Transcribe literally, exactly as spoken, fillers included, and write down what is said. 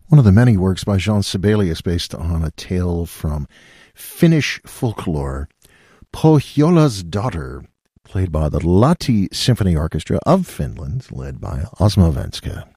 One of the many works by Jean Sibelius based on a tale from Finnish folklore, Pohjola's Daughter, played by the Lahti Symphony Orchestra of Finland, led by Osmo Venska.